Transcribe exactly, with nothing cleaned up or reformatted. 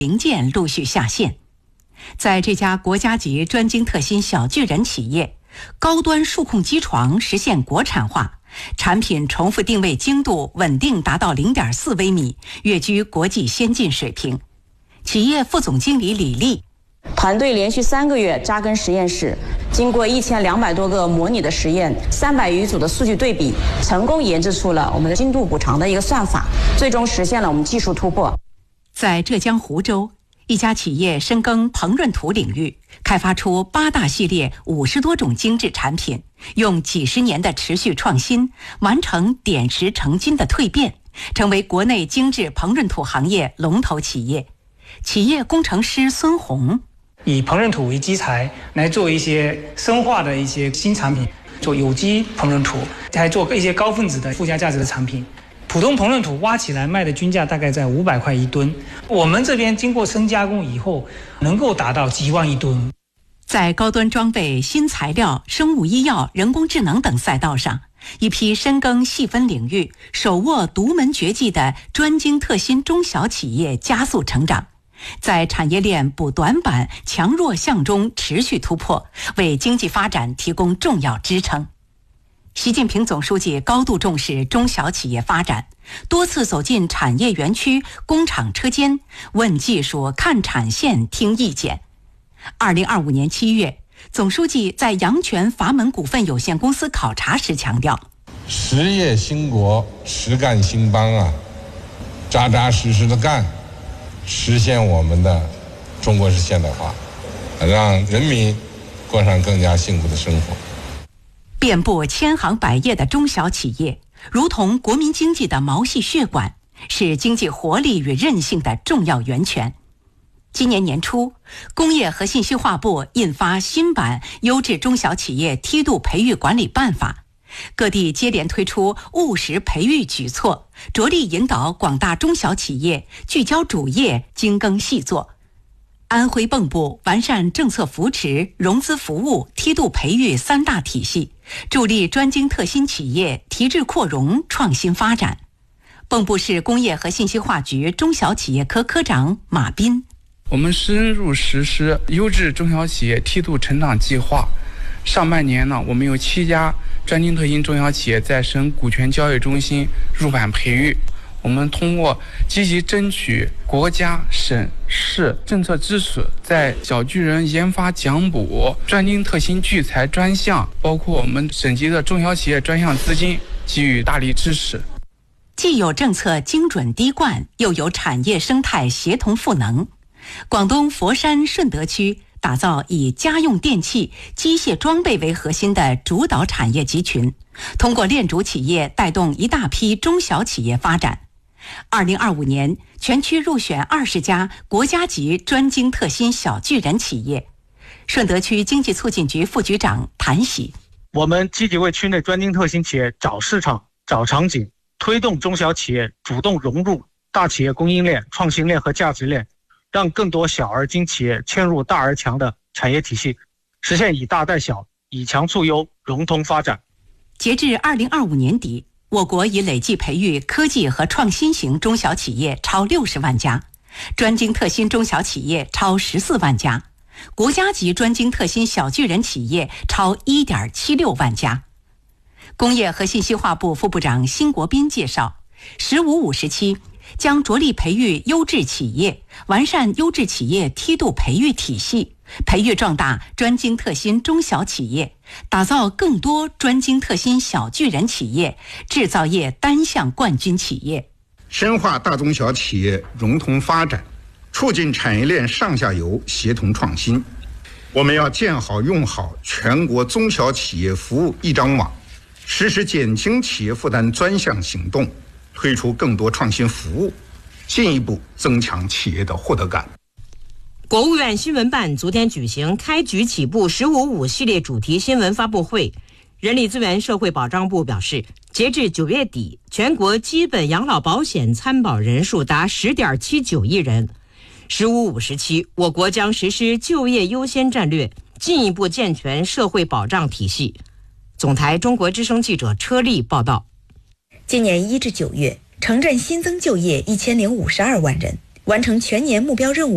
零件陆续下线。在这家国家级专精特新小巨人企业，高端数控机床实现国产化，产品重复定位精度稳定达到 零点四微米，跃居国际先进水平。企业副总经理李丽， 团队连续三个月扎根实验室，经过一千两百多个模拟的实验，三百余组的数据对比，成功研制出了我们的精度补偿的一个算法，最终实现了我们技术突破。 在浙江湖州，一家企业深耕膨润土领域，开发出八大系列五十多种精致产品，用几十年的持续创新，完成点石成金的蜕变，成为国内精致膨润土行业龙头企业。企业工程师孙红， 以膨润土为基材来做一些深化的一些新产品，做有机膨润土，还做一些高分子的附加价值的产品。普通膨润土挖起来卖的均价大概在五百块一吨，我们这边经过深加工以后，能够达到几万一吨。 在高端装备、新材料、生物医药、人工智能等赛道上，一批深耕细分领域、手握独门绝技的专精特新中小企业加速成长，在产业链补短板、强弱项中持续突破，为经济发展提供重要支撑。习近平总书记高度重视中小企业发展，多次走进产业园区、工厂车间，问技术、看产线、听意见。二零二五年七月，总书记在阳泉阀门股份有限公司考察时强调： 实业兴国，实干兴邦啊，扎扎实实的干，实现我们的中国式现代化，让人民过上更加幸福的生活。 遍布千行百业的中小企业，如同国民经济的毛细血管，是经济活力与韧性的重要源泉。今年年初，工业和信息化部印发新版《优质中小企业梯度培育管理办法》，各地接连推出务实培育举措，着力引导广大中小企业聚焦主业，精耕细作。安徽蚌埠完善政策扶持、融资服务、梯度培育三大体系，助力专精特新企业提质扩容、创新发展。蚌埠市工业和信息化局中小企业科科长马斌， 我们深入实施优质中小企业梯度成长计划。上半年呢，我们有七家专精特新中小企业在省股权交易中心入版培育。我们通过积极争取国家、省、市政策支持，在小巨人研发奖补、专精特新聚财专项，包括我们省级的中小企业专项资金给予大力支持。 既有政策精准滴灌，又有产业生态协同赋能。广东佛山顺德区打造以家用电器、机械装备为核心的主导产业集群，通过链主企业带动一大批中小企业发展。二零二五年，全区入选二十家国家级专精特新小巨人企业。顺德区经济促进局副局长谭喜， 我们积极为区内专精特新企业找市场、找场景，推动中小企业主动融入大企业供应链、创新链和价值链，让更多小而精企业嵌入大而强的产业体系，实现以大带小、以强促优、融通发展。 截至二零二五年底，我国已累计培育科技和创新型中小企业超六十万家，专精特新中小企业超十四万家，国家级专精特新小巨人企业超一点七六万家。工业和信息化部副部长辛国斌介绍，十五五时期将着力培育优质企业，完善优质企业梯度培育体系，培育壮大专精特新中小企业，打造更多专精特新小巨人企业，制造业单项冠军企业。 深化大中小企业融通发展，促进产业链上下游协同创新。我们要建好用好全国中小企业服务一张网，实施减轻企业负担专项行动，推出更多创新服务，进一步增强企业的获得感。 国务院新闻办昨天举行开局起步十五五系列主题新闻发布会。人力资源社会保障部表示，截至九月底，全国基本养老保险参保人数达 十点七九亿人。十五五时期，我国将实施就业优先战略，进一步健全社会保障体系。总台中国之声记者车丽报道。 今年一至九月，城镇新增就业一千零五十二万人，完成全年目标任务